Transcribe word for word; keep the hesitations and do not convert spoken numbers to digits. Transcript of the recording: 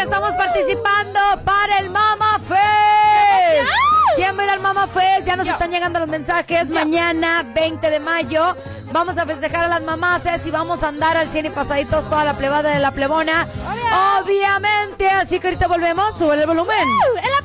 estamos participando para el Mama Fest. ¿Quién va a ir al Mama Fest? Ya nos Yo. están llegando los mensajes. Yo. Mañana, veinte de mayo, vamos a festejar a las mamases y vamos a andar al cien y pasaditos toda la plebada de la plebona. Obvia. Obviamente, así que ahorita volvemos. Sube el volumen. Uh,